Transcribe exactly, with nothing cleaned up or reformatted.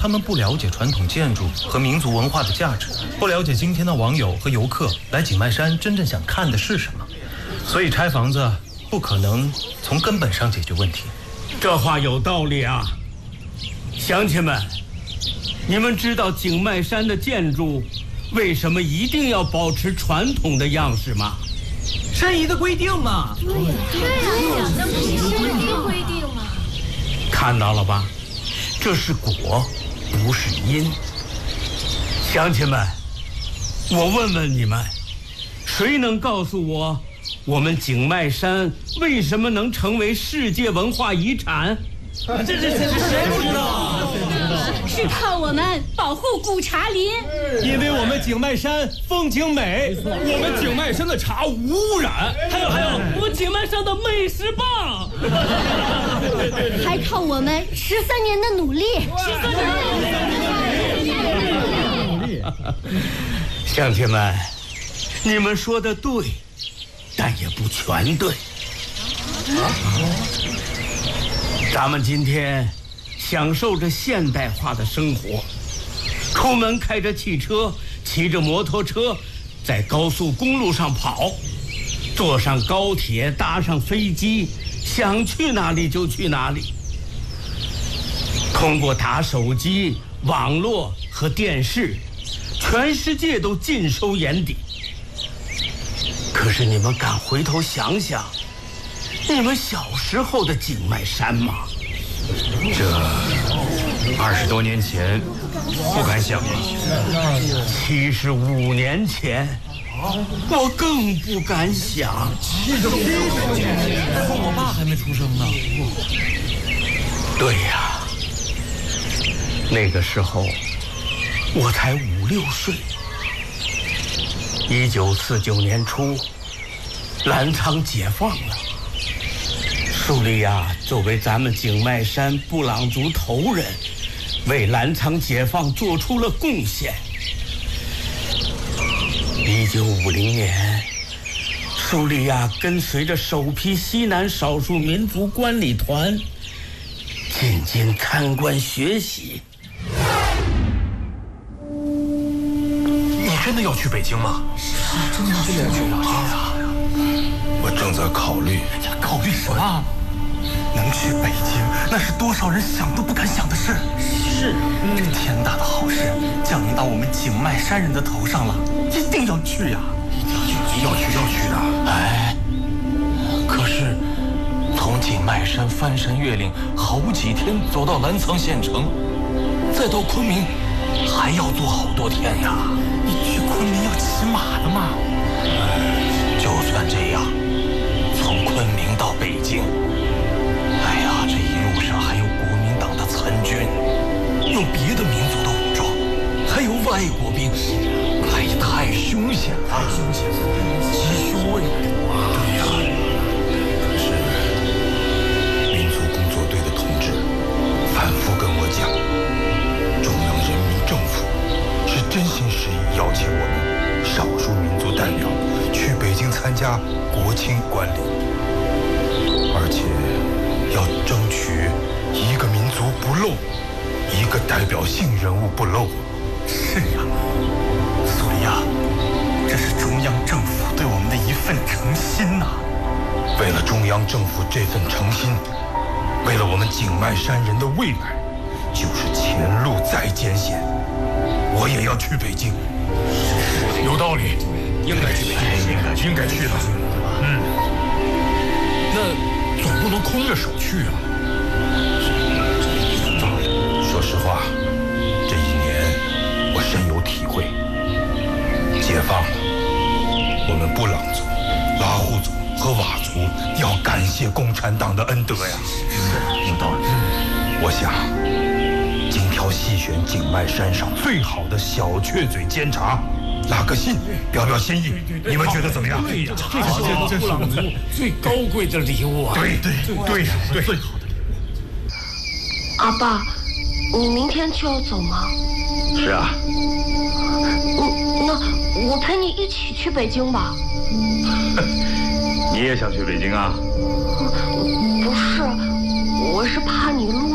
他们不了解传统建筑和民族文化的价值，不了解今天的网友和游客来景迈山真正想看的是什么，所以拆房子不可能从根本上解决问题。 这话有道理啊，乡亲们，你们知道景迈山的建筑为什么一定要保持传统的样式吗？ 申遗的规定嘛。 对呀，对呀，那不是申遗的规定吗？ 看到了吧，这是果，不是因。乡亲们，我问问你们，谁能告诉我，我们景迈山为什么能成为世界文化遗产？ 这这这这谁不知道？ 是靠我们保护古茶林， 因为我们景迈山风景美，我们景迈山的茶无污染， 还有还有，我们景迈山的美食棒， 还靠我们十三年的努力。十三年努力。 乡亲们，你们说的对，但也不全对。啊，咱们今天享受着现代化的生活，出门开着汽车，骑着摩托车，在高速公路上跑，坐上高铁，搭上飞机，想去哪里就去哪里。通过打手机、网络和电视，全世界都尽收眼底。可是你们敢回头想想，你们小时候的景迈山吗？ 这二十多年前不敢想啊， 七十五年前我更不敢想。 我爸还没出生呢。 对呀，那个时候我才五六岁。一九四九年初，澜沧解放了。苏利亚作为咱们景迈山布朗族头人，为澜沧解放做出了贡献。一九五零年，苏利亚跟随着首批西南少数民族观礼团进京参观学习。 你真的要去北京吗？ 真的要去啊！ 我正在考虑。 考虑什么？能去北京，那是多少人想都不敢想的事。是，这个天大的好事降临到我们景迈山人的头上了，一定要去呀！ 要去要去的。 哎，可是从景迈山翻山越岭好几天走到澜沧县城，再到昆明，还要坐好多天呀。你去昆明要骑马的嘛？就算这样，从昆明到北京，哎呀，这一路上还有国民党的残军，有别的民族的武装，还有外国兵，哎呀，太凶险了，太凶险了，吉凶未卜啊！对呀， 可是民族工作队的同志反复跟我讲，中央人民政府是真心实意邀请我们少数民族代表去北京参加国庆观礼，而且要争取一个民族不漏，一个代表性人物不漏。 是呀，苏利亚，这是中央政府对我们的一份诚心呐。 为了中央政府这份诚心，为了我们景迈山人的未来，就是前路再艰险，我也要去北京。有道理，应该去北京，应该应该去的。嗯，那总不能空着手去啊。说实话，这一年我深有体会。解放了，我们布朗族、拉祜族和佤族要感谢共产党的恩德呀。 有道理。 我想，精挑细选景迈山上最好的小雀嘴煎茶，拉个信，表表心意，你们觉得怎么样？ 对呀，这是我们布朗族最高贵的礼物啊！ 对对对呀，对，最好的礼物。阿爸，你明天就要走吗？ 是啊。 嗯，那我陪你一起去北京吧。 你也想去北京啊？ 不是，我是怕你路